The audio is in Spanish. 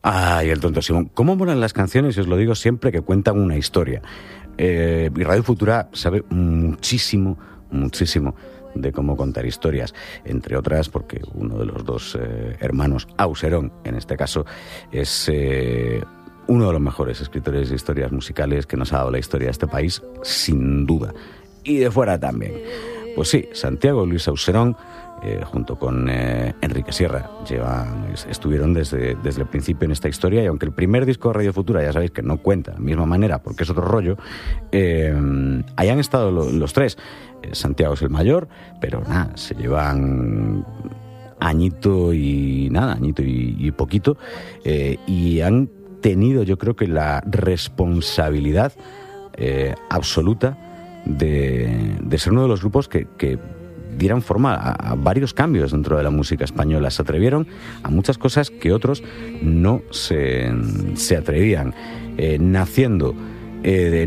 Ay, el tonto Simón. ¿Cómo molan las canciones? Y os lo digo siempre, que cuentan una historia. Y Radio Futura sabe muchísimo de cómo contar historias, entre otras porque uno de los dos hermanos, Auserón en este caso, es uno de los mejores escritores de historias musicales que nos ha dado la historia de este país, sin duda, y de fuera también. Pues sí, Santiago Luis Auserón, junto con Enrique Sierra, estuvieron desde el principio en esta historia, y aunque el primer disco de Radio Futura ya sabéis que no cuenta de la misma manera porque es otro rollo, ahí han estado los tres. Santiago es el mayor, pero nada, se llevan añito y poquito, y han tenido, yo creo que la responsabilidad absoluta de ser uno de los grupos que dieran forma a varios cambios dentro de la música española. Se atrevieron a muchas cosas que otros no se atrevían, naciendo de